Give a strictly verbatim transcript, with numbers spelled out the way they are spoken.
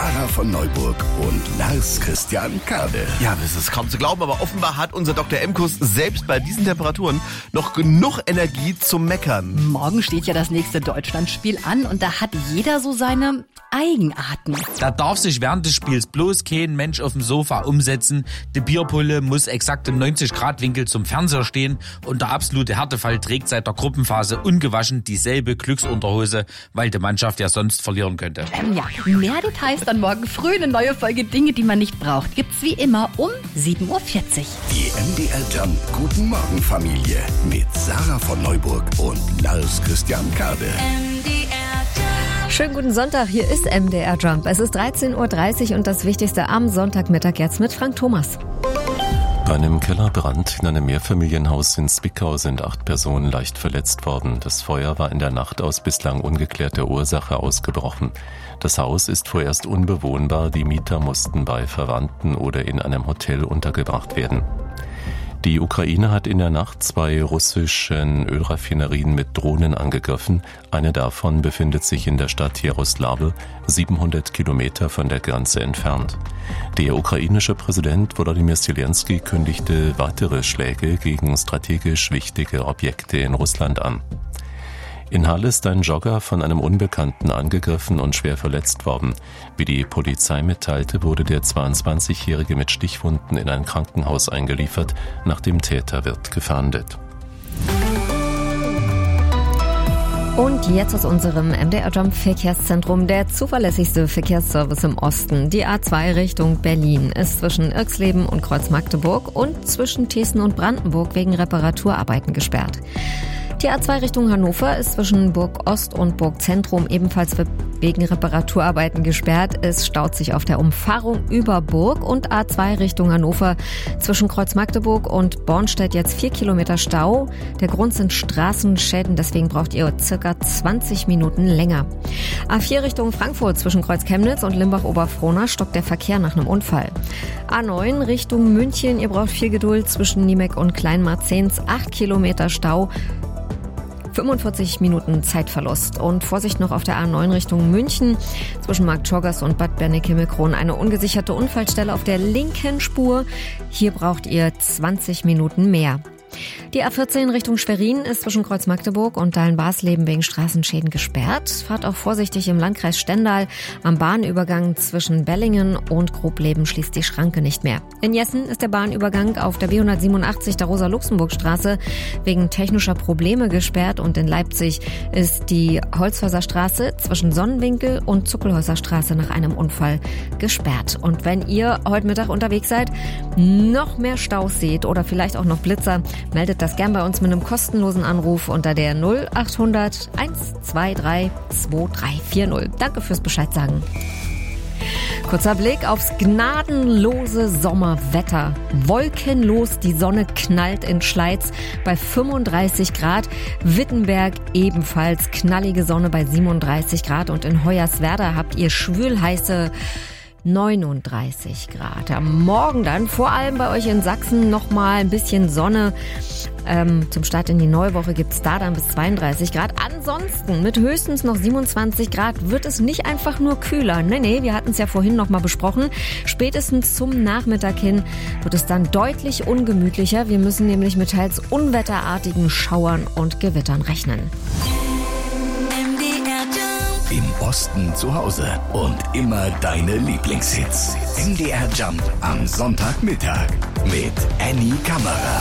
Sarah von Neuburg und Lars Christian Kade. Ja, das ist kaum zu glauben, aber offenbar hat unser Doktor Emkus selbst bei diesen Temperaturen noch genug Energie zum Meckern. Morgen steht ja das nächste Deutschlandspiel an und da hat jeder so seine Eigenarten. Da darf sich während des Spiels bloß kein Mensch auf dem Sofa umsetzen. Die Bierpulle muss exakt im neunzig Grad Winkel zum Fernseher stehen und der absolute Härtefall trägt seit der Gruppenphase ungewaschen dieselbe Glücksunterhose, weil die Mannschaft ja sonst verlieren könnte. Ähm, ja, mehr Details dann morgen früh. Eine neue Folge Dinge, die man nicht braucht, gibt's wie immer um sieben Uhr vierzig. Die M D R Jump Guten Morgen Familie mit Sarah von Neuburg und Lars Christian Kade. Schönen guten Sonntag, hier ist M D R Jump. Es ist dreizehn Uhr dreißig und das Wichtigste am Sonntagmittag jetzt mit Frank Thomas. Bei einem Kellerbrand in einem Mehrfamilienhaus in Zwickau sind acht Personen leicht verletzt worden. Das Feuer war in der Nacht aus bislang ungeklärter Ursache ausgebrochen. Das Haus ist vorerst unbewohnbar, die Mieter mussten bei Verwandten oder in einem Hotel untergebracht werden. Die Ukraine hat in der Nacht zwei russischen Ölraffinerien mit Drohnen angegriffen. Eine davon befindet sich in der Stadt Jaroslawl, siebenhundert Kilometer von der Grenze entfernt. Der ukrainische Präsident Volodymyr Zelensky kündigte weitere Schläge gegen strategisch wichtige Objekte in Russland an. In Halle ist ein Jogger von einem Unbekannten angegriffen und schwer verletzt worden. Wie die Polizei mitteilte, wurde der zweiundzwanzigjährige mit Stichwunden in ein Krankenhaus eingeliefert. Nach dem Täter wird gefahndet. Und jetzt aus unserem M D R Jump Verkehrszentrum der zuverlässigste Verkehrsservice im Osten. Die A zwei Richtung Berlin ist zwischen Irxleben und Kreuz Magdeburg und zwischen Thesen und Brandenburg wegen Reparaturarbeiten gesperrt. Die A zwei Richtung Hannover ist zwischen Burg Ost und Burg Zentrum ebenfalls wegen Reparaturarbeiten gesperrt. Es staut sich auf der Umfahrung über Burg und A zwei Richtung Hannover zwischen Kreuz Magdeburg und Bornstedt jetzt vier Kilometer Stau. Der Grund sind Straßenschäden, deswegen braucht ihr circa zwanzig Minuten länger. A vier Richtung Frankfurt zwischen Kreuz Chemnitz und Limbach-Oberfrohna stockt der Verkehr nach einem Unfall. A neun Richtung München, ihr braucht viel Geduld zwischen Niemek und Kleinmarzens, acht Kilometer Stau. fünfundvierzig Minuten Zeitverlust. Und Vorsicht noch auf der A neun Richtung München. Zwischen Marktschorgers und Bad Berneck-Himmelkron eine ungesicherte Unfallstelle auf der linken Spur. Hier braucht ihr zwanzig Minuten mehr. Die A vierzehn Richtung Schwerin ist zwischen Kreuz Magdeburg und Dahlen-Barsleben wegen Straßenschäden gesperrt. Fahrt auch vorsichtig im Landkreis Stendal. Am Bahnübergang zwischen Bellingen und Grobleben schließt die Schranke nicht mehr. In Jessen ist der Bahnübergang auf der B hundertsiebenundachtzig der Rosa-Luxemburg-Straße wegen technischer Probleme gesperrt und in Leipzig ist die Holzhäuserstraße zwischen Sonnenwinkel und Zuckelhäuserstraße nach einem Unfall gesperrt. Und wenn ihr heute Mittag unterwegs seid, noch mehr Staus seht oder vielleicht auch noch Blitzer, meldet das gern bei uns mit einem kostenlosen Anruf unter der null achthundert hundertzweiundzwanzig zweiundzwanzig vierzig. Danke fürs Bescheid sagen. Kurzer Blick aufs gnadenlose Sommerwetter. Wolkenlos, die Sonne knallt in Schleiz bei fünfunddreißig Grad. Wittenberg ebenfalls knallige Sonne bei siebenunddreißig Grad. Und in Hoyerswerda habt ihr schwülheiße neununddreißig Grad. Am Morgen dann, vor allem bei euch in Sachsen, nochmal ein bisschen Sonne. Ähm, zum Start in die neue Woche gibt's da dann bis zweiunddreißig Grad. Ansonsten mit höchstens noch siebenundzwanzig Grad wird es nicht einfach nur kühler. Nee, nee, wir hatten es ja vorhin nochmal besprochen. Spätestens zum Nachmittag hin wird es dann deutlich ungemütlicher. Wir müssen nämlich mit teils unwetterartigen Schauern und Gewittern rechnen. Im Osten zu Hause und immer deine Lieblingshits. M D R Jump am Sonntagmittag mit Annie Kamera.